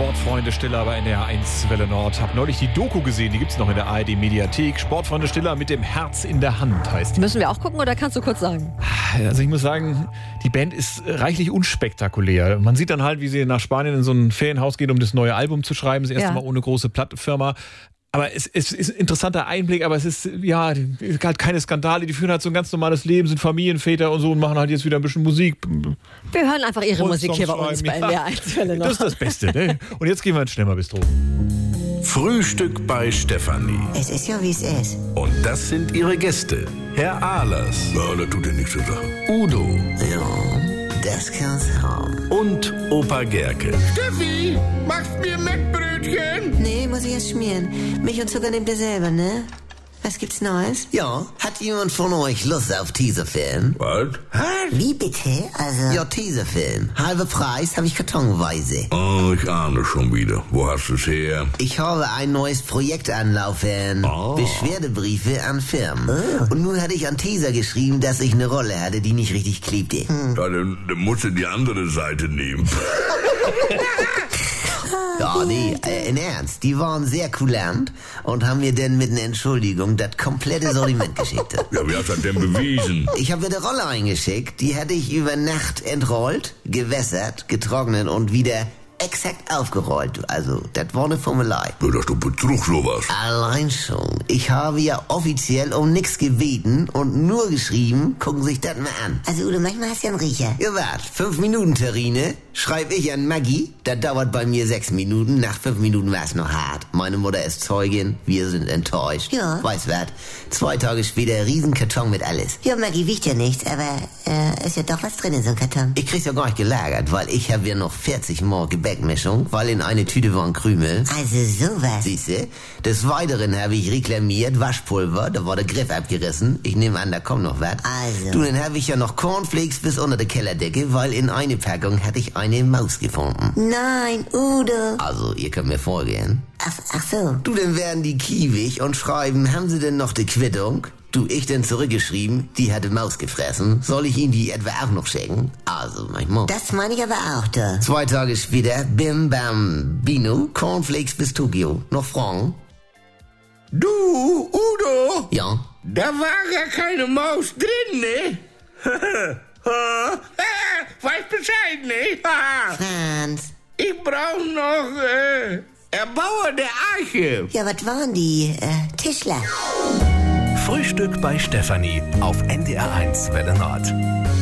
Sportfreunde Stiller bei NDR 1 Welle Nord. Hab neulich die Doku gesehen, die gibt's noch in der ARD Mediathek. Sportfreunde Stiller mit dem Herz in der Hand heißt die. Müssen wir auch gucken oder kannst du kurz sagen? Also ich muss sagen, die Band ist reichlich unspektakulär. Man sieht dann halt, wie sie nach Spanien in so ein Ferienhaus geht, um das neue Album zu schreiben. Das erste Mal ohne große Plattenfirma. Aber es ist ein interessanter Einblick, aber es ist halt keine Skandale. Die führen halt so ein ganz normales Leben, sind Familienväter und so und machen halt jetzt wieder ein bisschen Musik. Wir hören einfach ihre Musik hier bei uns bei NDR 1 Welle Nord. Das ist das Beste, ne? Und jetzt gehen wir ins Schlemmerbistro. Frühstück bei Stefanie. Es ist ja, wie es ist. Und das sind ihre Gäste. Herr Ahlers. Ja, das tut dir nichts zu sagen. Udo. Ja, das kann's haben. Und Opa Gerke. Steffi, machst mir Mettbrötchen? Nee, muss ich erst schmieren. Milch und Zucker nehmt ihr selber, ne? Was gibt's Neues? Ja, hat jemand von euch Lust auf Teaserfilm? Was? Wie bitte? Also... Ja, Teaserfilm. Halber Preis habe ich kartonweise. Oh, ich ahne schon wieder. Wo hast du's her? Ich habe ein neues Projekt anlaufen. Beschwerdebriefe an Firmen. Und nun hatte ich an Teaser geschrieben, dass ich eine Rolle hatte, die nicht richtig klebte. Ja, dann musst du die andere Seite nehmen. Ja, nee, in Ernst. Die waren sehr kulant und haben mir dann mit einer Entschuldigung das komplette Sortiment geschickt. Ja, wie hast du das denn bewiesen? Ich habe mir eine Rolle eingeschickt, die hätte ich über Nacht entrollt, gewässert, getrocknet und wieder exakt aufgerollt. Also, das war eine Formelei. Ja, das ist doch Betrug, sowas. Allein schon. Ich habe ja offiziell um nichts gebeten und nur geschrieben, gucken sich das mal an. Also Udo, manchmal hast du ja einen Riecher. Ja, wart, 5 Minuten Terrine, schreib ich an Maggie, das dauert bei mir 6 Minuten, nach 5 Minuten war es noch hart. Meine Mutter ist Zeugin, wir sind enttäuscht. Ja. Weiß was, 2 Tage später Riesenkarton mit alles. Ja, Maggie wiegt ja nichts, aber ist ja doch was drin in so einem Karton. Ich krieg's ja gar nicht gelagert, weil ich habe ja noch 40 Mal Gebäckmischung, weil in eine Tüte waren Krümel. Also sowas. Siehste, des Weiteren habe ich reklamiert Waschpulver, da war der Griff abgerissen. Ich nehme an, da kommt noch was. Also. Du, dann habe ich ja noch Cornflakes bis unter der Kellerdecke, weil in eine Packung hatte ich eine Maus gefunden. Nein, Udo. Also, ihr könnt mir vorgehen. Ach so. Du, dann werden die kiewig und schreiben, haben sie denn noch die Quittung? Du, ich denn zurückgeschrieben, die hatte Maus gefressen. Soll ich Ihnen die etwa auch noch schicken? Also, manchmal. Das meine ich aber auch, da. 2 Tage später, bim bam bino, Cornflakes bis Tokio. Noch Fragen? Du, Udo? Ja? Da war ja keine Maus drin, ne? Weiß Bescheid, ne? Franz. Ich brauch noch, Erbauer der Arche. Ja, was waren die? Tischler. Frühstück bei Stefanie auf NDR 1 Welle Nord.